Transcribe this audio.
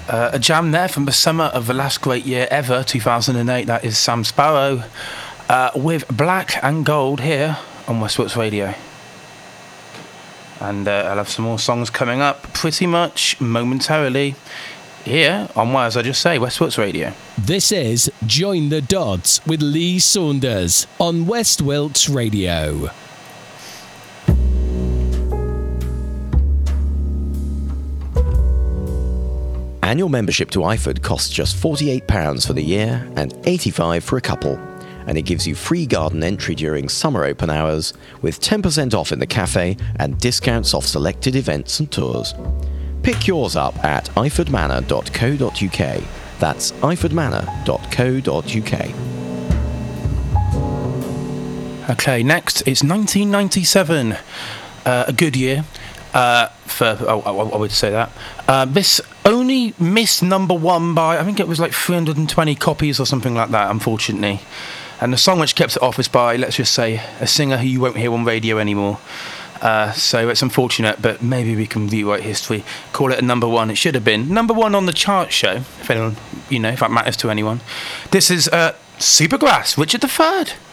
A jam there from the summer of the last great year ever, 2008. That is Sam Sparro with Black and Gold here on Westworks Radio. And I'll have some more songs coming up pretty much momentarily here on, as I just say, Westworks Radio. This is Join the Dots with Lee Saunders on West Wilts Radio. Annual membership to IFOD costs just £48 for the year and £85 for a couple, and it gives you free garden entry during summer open hours with 10% off in the cafe and discounts off selected events and tours. Pick yours up at ifordmanor.co.uk. That's ifordmanor.co.uk. Okay, next it's 1997, a good year. I would say that. This only missed number one by, I think it was like 320 copies or something like that, unfortunately. And the song which kept it off is by, let's just say, a singer who you won't hear on radio anymore. So it's unfortunate, but maybe we can rewrite history. Call it a number one. It should have been number one on the chart show, if anyone, if that matters to anyone. This is Supergrass, Richard III.